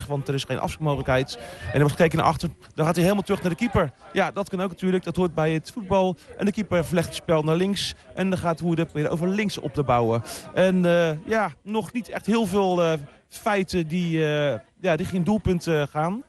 want er is geen afspeelmogelijkheid. En er wordt gekeken naar achter, dan gaat hij helemaal terug naar de keeper. Ja, dat kan ook natuurlijk, dat hoort bij het voetbal. En de keeper verlegt het spel naar links en dan gaat Woerden weer over links op te bouwen. En nog niet echt heel veel feiten die geen doelpunt gaan.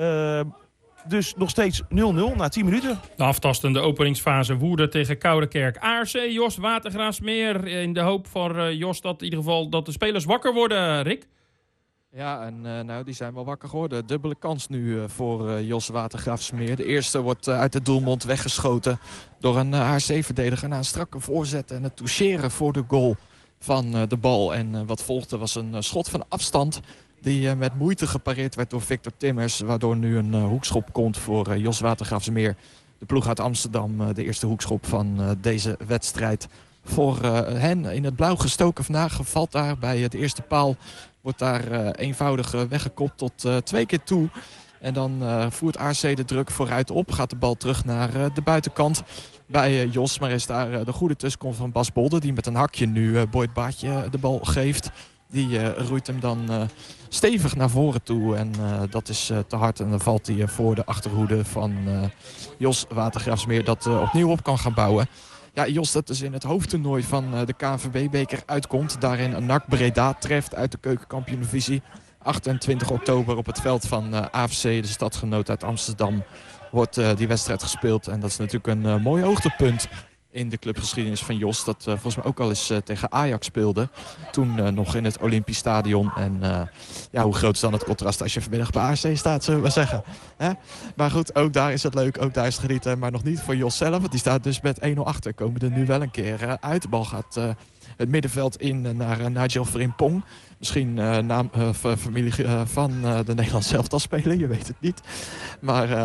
Dus nog steeds 0-0 na 10 minuten. De aftastende openingsfase Woerden tegen Koudekerk. ARC, Jos Watergraafsmeer. In de hoop voor Jos dat in ieder geval dat de spelers wakker worden, Rick. Ja, en die zijn wel wakker geworden. Dubbele kans nu voor Jos Watergraafsmeer. De eerste wordt uit de doelmond weggeschoten door een ARC-verdediger na een strakke voorzet en het toucheren voor de goal van de bal. En wat volgde was een schot van afstand die met moeite gepareerd werd door Victor Timmers, waardoor nu een hoekschop komt voor Jos Watergraafsmeer. De ploeg uit Amsterdam, de eerste hoekschop van deze wedstrijd. Voor hen in het blauw gestoken vandaag valt daar bij de eerste paal. Wordt daar eenvoudig weggekopt tot 2 keer toe. En dan voert ARC de druk vooruit op. Gaat de bal terug naar de buitenkant bij Jos. Maar is daar de goede tussenkomst van Bas Bolder, die met een hakje nu Boyd Baatje de bal geeft. Die roeit hem dan stevig naar voren toe. En dat is te hard. En dan valt hij voor de achterhoede van Jos Watergraafsmeer, dat opnieuw op kan gaan bouwen. Ja, Jos, dat is in het hoofdtoernooi van de KNVB-beker uitkomt. Daarin NAC Breda treft uit de keukenkampioen-divisie. 28 oktober op het veld van AFC, de stadgenoot uit Amsterdam, wordt die wedstrijd gespeeld. En dat is natuurlijk een mooi hoogtepunt in de clubgeschiedenis van Jos. Dat volgens mij ook al eens tegen Ajax speelde. Toen nog in het Olympisch Stadion. En hoe groot is dan het contrast als je vanmiddag bij ARC staat, zullen we maar zeggen. Hè? Maar goed, ook daar is het leuk. Ook daar is het genieten. Maar nog niet voor Jos zelf. Want die staat dus met 1-0 achter. Komen er nu wel een keer uit. De bal gaat het middenveld in naar Nigel Frimpong. Misschien familie van de Nederlandse elftalspeler, je weet het niet. Maar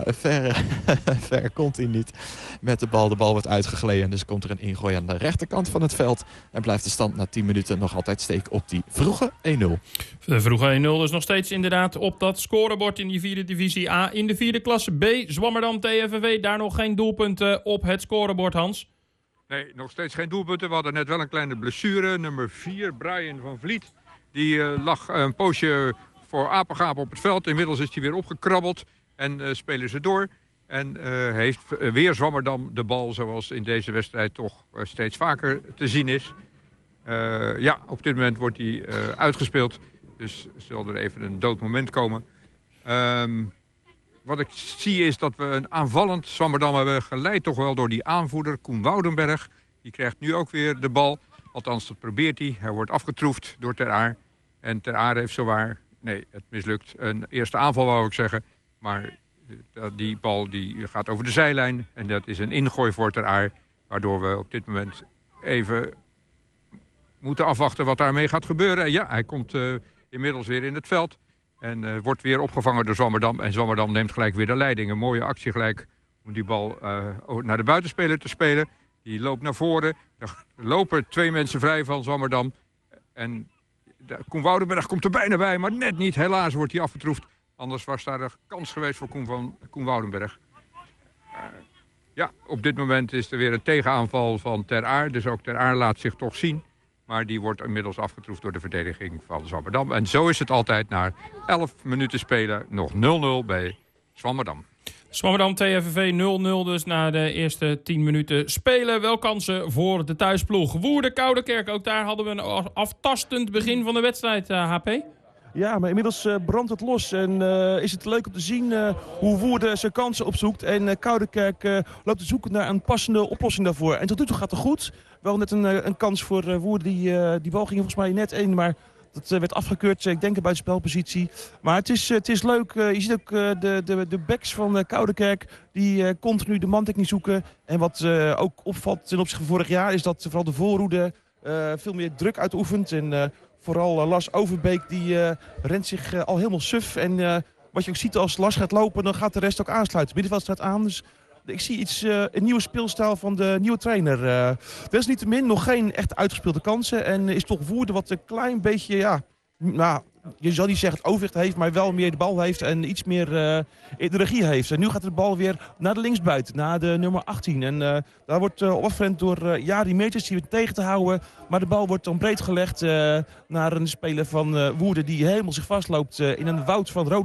ver komt hij niet met de bal. De bal wordt uitgegleden, dus komt er een ingooi aan de rechterkant van het veld. En blijft de stand na 10 minuten nog altijd steken op die vroege 1-0. De vroege 1-0 is nog steeds inderdaad op dat scorebord in die 4e divisie A. In de 4e klasse B, Zwammerdam TFV, daar nog geen doelpunten op het scorebord, Hans. Nee, nog steeds geen doelpunten. We hadden net wel een kleine blessure. Nummer 4, Brian van Vliet. Die lag een poosje voor apengapen op het veld. Inmiddels is hij weer opgekrabbeld en spelen ze door. En heeft weer Zwammerdam de bal, zoals in deze wedstrijd toch steeds vaker te zien is. Op dit moment wordt hij uitgespeeld. Dus zal er even een dood moment komen. Wat ik zie is dat we een aanvallend Zwammerdam hebben geleid. Toch wel door die aanvoerder Koen Woudenberg. Die krijgt nu ook weer de bal. Althans, dat probeert hij. Hij wordt afgetroefd door Ter Aar. En Ter Aar heeft zowaar... Nee, het mislukt. Een eerste aanval wou ik zeggen. Maar die bal die gaat over de zijlijn. En dat is een ingooi voor Ter Aar. Waardoor we op dit moment even moeten afwachten wat daarmee gaat gebeuren. En ja, hij komt inmiddels weer in het veld. En wordt weer opgevangen door Zwammerdam. En Zwammerdam neemt gelijk weer de leiding. Een mooie actie gelijk om die bal naar de buitenspeler te spelen. Die loopt naar voren. Er lopen 2 mensen vrij van Zwammerdam. En Koen Woudenberg komt er bijna bij, maar net niet. Helaas wordt hij afgetroefd. Anders was daar een kans geweest voor Koen Woudenberg. Op dit moment is er weer een tegenaanval van Ter Aar. Dus ook Ter Aar laat zich toch zien. Maar die wordt inmiddels afgetroefd door de verdediging van Zwammerdam. En zo is het altijd na 11 minuten spelen nog 0-0 bij Zwammerdam. Zwammerdam TFV 0-0 dus na de eerste 10 minuten spelen. Wel kansen voor de thuisploeg. Woerden Koudekerk, ook daar hadden we een aftastend begin van de wedstrijd, HP. Ja, maar inmiddels brandt het los en is het leuk om te zien hoe Woerden zijn kansen opzoekt. En Koudekerk loopt te zoeken naar een passende oplossing daarvoor. En tot nu toe gaat het goed. Wel net een kans voor Woerden, die bal ging volgens mij net in, maar dat werd afgekeurd, ik denk bij spelpositie. Maar het is leuk. Je ziet ook de backs van Koudekerk die continu de mantechniek zoeken. En wat ook opvalt ten opzichte van vorig jaar is dat vooral de voorhoede veel meer druk uitoefent. En vooral Lars Overbeek die rent zich al helemaal suf. En wat je ook ziet als Lars gaat lopen, dan gaat de rest ook aansluiten. Middenveld staat aan, dus ik zie een nieuwe speelstijl van de nieuwe trainer. Desalniettemin nog geen echt uitgespeelde kansen. En is toch Woerden wat een klein beetje, je zal niet zeggen het overwicht heeft, maar wel meer de bal heeft en iets meer de regie heeft. En nu gaat de bal weer naar de linksbuiten, naar de nummer 18. En daar wordt opgefrend door Jari Meertjes, die weer tegen te houden. Maar de bal wordt dan breed gelegd naar een speler van Woerden die helemaal zich vastloopt in een woud van rode